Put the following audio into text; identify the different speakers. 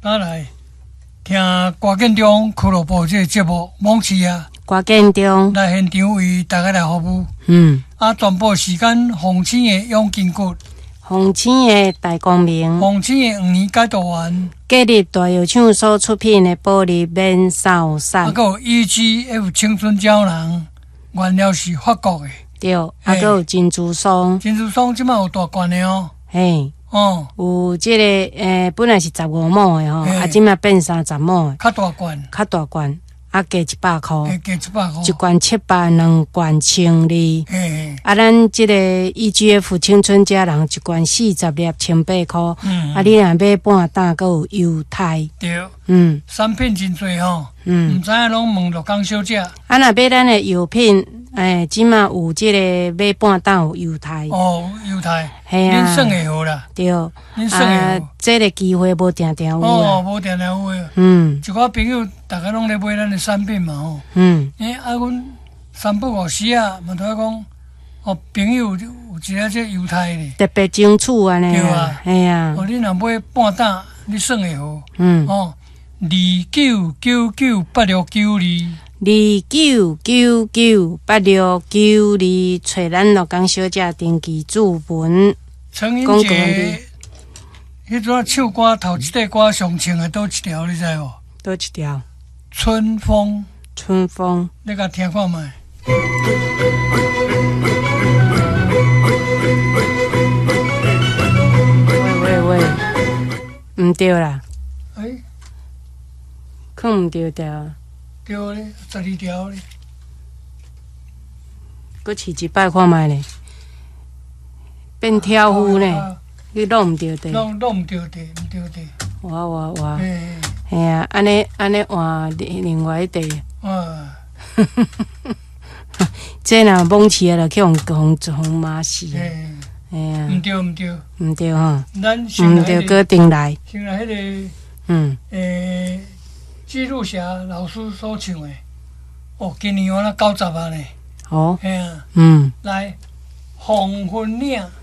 Speaker 1: 咱来听歌建中俱乐部这个节目，往期啊，
Speaker 2: 歌建中
Speaker 1: 来现场为大家来服务。全部时间洪青的永金骨，
Speaker 2: 洪青的大光明，
Speaker 1: 洪青的5年解读完，
Speaker 2: 建立大药厂所出品的玻璃免扫伞，
Speaker 1: 还有 EGF 青春胶囊，原料是法国的。
Speaker 2: 对，还有珍珠霜，
Speaker 1: 珍珠霜即摆有大罐的哦。
Speaker 2: 嘿。
Speaker 1: 哦，
Speaker 2: 有即个本来是15亩的吼，即摆变30亩的，
Speaker 1: 较大罐，
Speaker 2: 较大罐，加100箍，
Speaker 1: 加100块，
Speaker 2: 一罐700，两罐1200。咱即个 EGF 青春佳人一罐40粒18箍，你若买半担，阁有优待。
Speaker 1: 对，产品真多吼，毋知影拢问陆江小姐。
Speaker 2: 若买咱的药品，即摆有即个买半担有优待。
Speaker 1: 哦，优待，
Speaker 2: 系啊，
Speaker 1: 恁算会好啦。
Speaker 2: 对，
Speaker 1: 恁算会好。
Speaker 2: 这个机会无定定有啦。
Speaker 1: 哦，无定定有诶。一寡朋友，逐个拢咧买咱的产品嘛吼。阮3不5时啊，嘛拄仔讲，朋友有一个这优待咧。
Speaker 2: 特别争取安尼。
Speaker 1: 对啊。
Speaker 2: 系啊。
Speaker 1: 你若买半担，你算会好。
Speaker 2: 29998692，29998692，找咱陆江小姐登记注文。
Speaker 1: 陈英杰，迄阵唱歌头一块歌上唱的倒一条，你知无？
Speaker 2: 倒一条？
Speaker 1: 春风。
Speaker 2: 春风。
Speaker 1: 你甲听看卖。
Speaker 2: 喂，毋对啦。可毋对条。
Speaker 1: 对咧，12条咧。
Speaker 2: 搁试一摆看卖咧，变跳舞呢？你弄毋对地？
Speaker 1: 弄毋对地，毋对地。
Speaker 2: 我。嘿啊，安尼换另外一地。这若蒙起来了，去互骂死。嘿啊。
Speaker 1: 毋对
Speaker 2: 吼。
Speaker 1: 咱先
Speaker 2: 对，搁顶来。
Speaker 1: 先来迄个。记录侠老师所唱的。今年我90啊呢。
Speaker 2: 哦。
Speaker 1: 嘿啊。
Speaker 2: 来，
Speaker 1: 黄昏岭。